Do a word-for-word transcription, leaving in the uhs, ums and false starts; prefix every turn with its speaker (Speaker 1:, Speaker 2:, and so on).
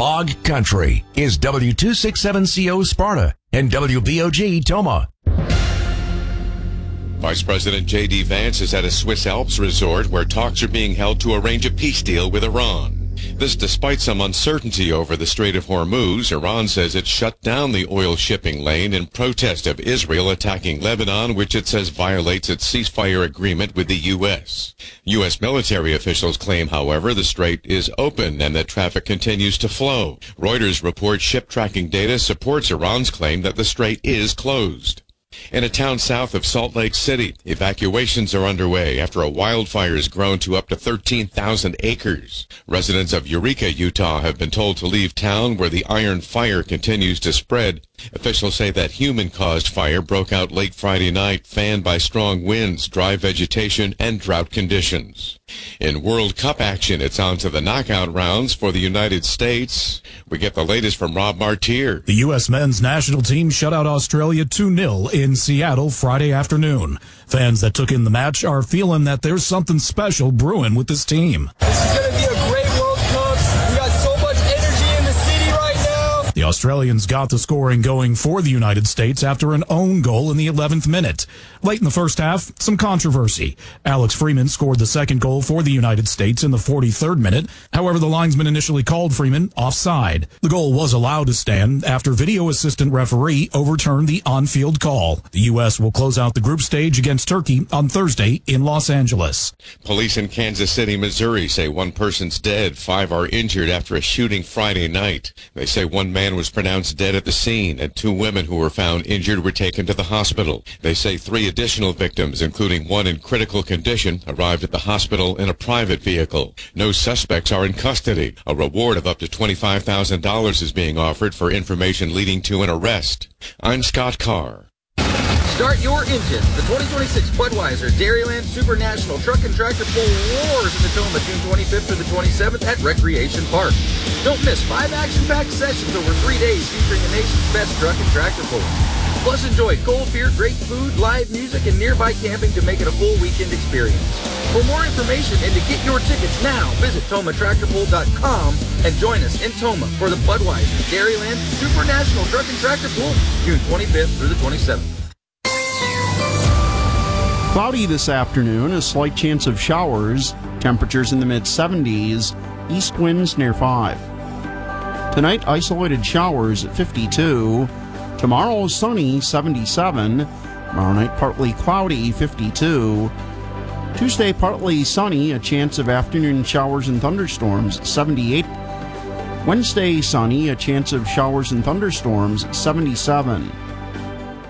Speaker 1: Log Country is W two sixty-seven C O Sparta and W B O G Toma.
Speaker 2: Vice President J D Vance is at a Swiss Alps resort where talks are being held to arrange a peace deal with Iran. This despite some uncertainty over the Strait of Hormuz. Iran says it shut down the oil shipping lane in protest of Israel attacking Lebanon, which it says violates its ceasefire agreement with the U S. U S military officials claim, however, the strait is open and that traffic continues to flow. Reuters reports ship tracking data supports Iran's claim that the strait is closed. In a town south of Salt Lake City, evacuations are underway after a wildfire has grown to up to thirteen thousand acres. Residents of Eureka, Utah have been told to leave town where the iron fire continues to spread. Officials say that human-caused fire broke out late Friday night, fanned by strong winds, dry vegetation, and drought conditions. In World Cup action, it's on to the knockout rounds for the United States. We get the latest from Rob Martier.
Speaker 3: The U S men's national team shut out Australia two nil in Seattle Friday afternoon. Fans that took in the match are feeling that there's something special brewing with this team.
Speaker 4: This is going to be a great World Cup. We got so much energy in the city right now.
Speaker 3: The Australians got the scoring going for the United States after an own goal in the eleventh minute. Late in the first half, some controversy. Alex Freeman scored the second goal for the United States in the forty-third minute. However, the linesman initially called Freeman offside. The goal was allowed to stand after video assistant referee overturned the on-field call. The U S will close out the group stage against Turkey on Thursday in Los Angeles.
Speaker 2: Police in Kansas City, Missouri say one person's dead, five are injured after a shooting Friday night. They say one man was pronounced dead at the scene and two women who were found injured were taken to the hospital. They say three additional victims, including one in critical condition, arrived at the hospital in a private vehicle. No suspects are in custody. A reward of up to twenty-five thousand dollars is being offered for information leading to an arrest. I'm Scott Carr.
Speaker 5: Start your engine. The twenty twenty-six Budweiser Dairyland Super National Truck and Tractor Pull roars in the Toma June twenty-fifth through the twenty-seventh at Recreation Park. Don't miss five action-packed sessions over three days featuring the nation's best truck and tractor pullers. Plus enjoy cold beer, great food, live music, and nearby camping to make it a full weekend experience. For more information and to get your tickets now, visit Toma Tractor Pull dot com and join us in Toma for the Budweiser Dairyland Super National Truck and Tractor Pull June twenty-fifth through the twenty-seventh.
Speaker 6: Cloudy this afternoon, a slight chance of showers, temperatures in the mid seventies, east winds near five. Tonight, isolated showers at fifty-two. Tomorrow, sunny, seventy-seven. Tomorrow night, partly cloudy, fifty-two. Tuesday, partly sunny, a chance of afternoon showers and thunderstorms, seventy-eight. Wednesday, sunny, a chance of showers and thunderstorms, seventy-seven.